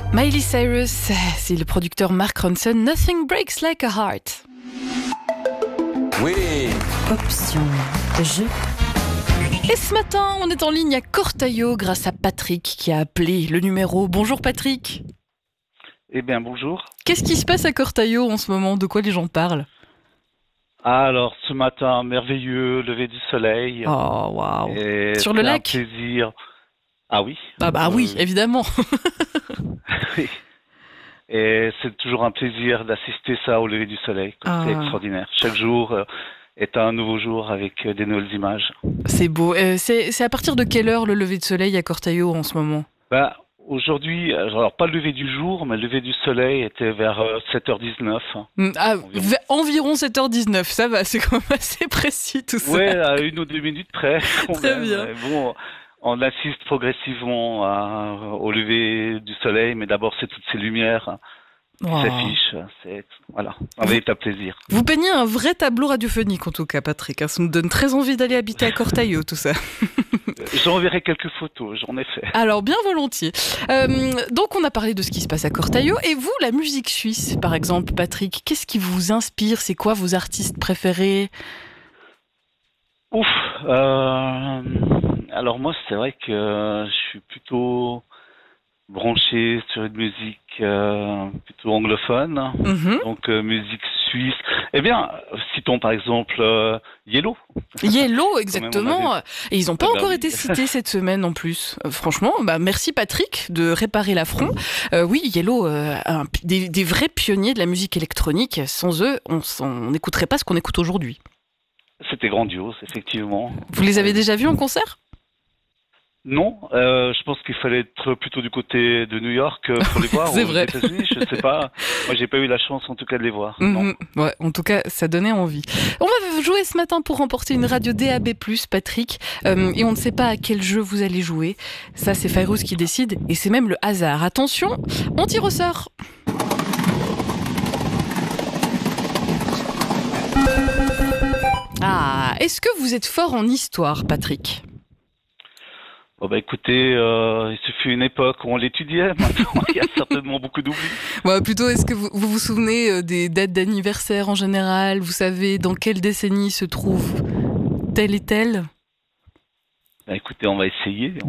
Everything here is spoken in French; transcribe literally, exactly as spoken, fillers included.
Miley Cyrus, c'est le producteur Mark Ronson. Nothing breaks like a heart. Oui. Option jeu. Et ce matin, on est en ligne à Cortaillot grâce à Patrick qui a appelé le numéro. Bonjour Patrick. Eh bien, bonjour. Qu'est-ce qui se passe à Cortaillot en ce moment? De quoi les gens parlent? Alors, ce matin, merveilleux lever du soleil. Oh, waouh. Et Sur le c'est lac? un plaisir. Ah oui. Ah bah oui, Euh, évidemment. oui. Et c'est toujours un plaisir d'assister ça au lever du soleil. Ah. C'est extraordinaire. Chaque jour euh, est un nouveau jour avec euh, des nouvelles images. C'est beau. Euh, c'est, c'est à partir de quelle heure le lever de soleil à Cortaillot en ce moment? Bah, aujourd'hui, alors pas le lever du jour, mais le lever du soleil était vers euh, sept heures dix-neuf. Mm, Ah, Environ. v- environ sept heures dix-neuf, ça va, c'est quand même assez précis tout ça. Ouais, à une ou deux minutes près. quand Très même. bien. Mais bon, on assiste progressivement à- au lever du soleil, mais d'abord c'est toutes ces lumières qui Oh. s'affichent. C'est voilà, un véritable plaisir. Vous peignez un vrai tableau radiophonique en tout cas, Patrick. hein. Ça me donne très envie d'aller habiter à Cortaillot, tout ça. J'enverrai quelques photos, j'en ai fait. Alors, bien volontiers. Euh, donc, on a parlé de ce qui se passe à Cortaillot. Et vous, la musique suisse, par exemple, Patrick, qu'est-ce qui vous inspire? C'est quoi vos artistes préférés? Ouf. euh, alors moi, c'est vrai que euh, je suis plutôt branché sur une musique euh, plutôt anglophone, Mhm. donc euh, musique suisse. Eh bien, citons par exemple euh, Yellow. Yellow, exactement. Et ils n'ont pas Ah bah encore oui. été cités cette semaine en plus. Euh, franchement, bah, merci Patrick de réparer l'affront. Euh, oui, Yellow, euh, un- des, des vrais pionniers de la musique électronique. Sans eux, on s'en- on n'écouterait pas ce qu'on écoute aujourd'hui. C'était grandiose, effectivement. Vous les avez déjà vus en concert? Non, euh, je pense qu'il fallait être plutôt du côté de New York euh, pour les voir. C'est ou vrai. Aux États-Unis, je sais pas. Moi, j'ai pas eu la chance, en tout cas, de les voir. Non. Mhm. Ouais, en tout cas, ça donnait envie. On va jouer ce matin pour remporter une radio D A B plus, Patrick. Euh, et on ne sait pas à quel jeu vous allez jouer. Ça, c'est Fairouz qui décide. Et c'est même le hasard. Attention, on tire au sort. Ah, est-ce que vous êtes fort en histoire, Patrick? Bon, bah, écoutez, euh, il se fut une époque où on l'étudiait. Maintenant, il y a certainement beaucoup d'oubli. Ouais, plutôt, est-ce que vous vous, vous souvenez euh, des dates d'anniversaire en général? Vous savez dans quelle décennie se trouve telle et telle? Bah, écoutez, on va essayer.